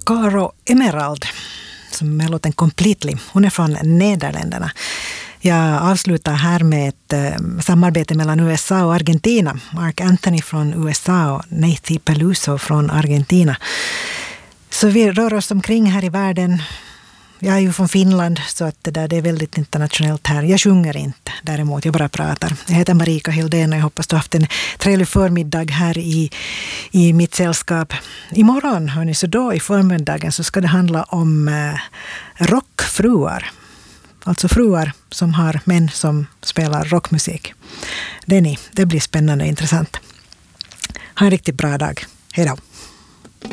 Caro Emerald som är låten Completely. Hon är från Nederländerna. Jag avslutar här med ett samarbete mellan USA och Argentina. Mark Anthony från USA och Nathy Peluso från Argentina. Så vi rör oss omkring här i världen. Jag är ju från Finland så att det är väldigt internationellt här. Jag sjunger inte, däremot jag bara pratar. Jag heter Marika Hildén och jag hoppas du har haft en trevlig förmiddag här i mitt sällskap. Imorgon, hörni, så då i förmiddagen så ska det handla om rockfruar. Alltså fruar som har män som spelar rockmusik. Det blir spännande och intressant. Ha en riktigt bra dag. Hej då!